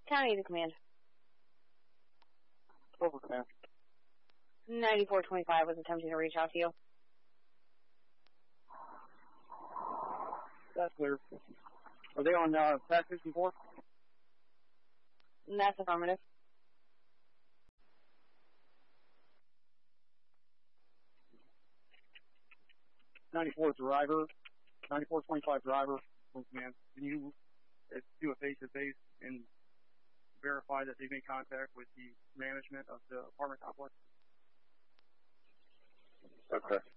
County to command. Over command. 9425 was attempting to reach out to you. That's clear. Are they on Pack 54? That's affirmative. 94 driver, 9425 driver, command. Can you do a face-to-face and verify that they made contact with the management of the apartment complex? Okay.